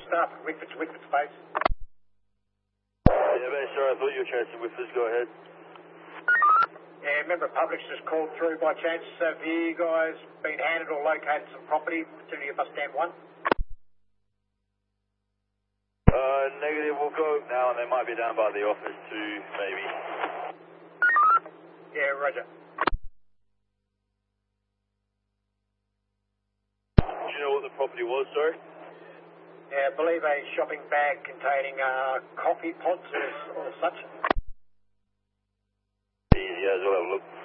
staff at Whitford's base. Yeah, mate, sorry, I thought you were chasing Whitford's. Go ahead. Yeah, member of public's just called through by chance. Have you guys been handed or located some property vicinity of bus stand 1? Negative, we'll go now, and they might be down by the office too, maybe. Yeah, roger. Do you know what the property was, sorry? Yeah, I believe a shopping bag containing coffee pods or such. Easy as well, have a look.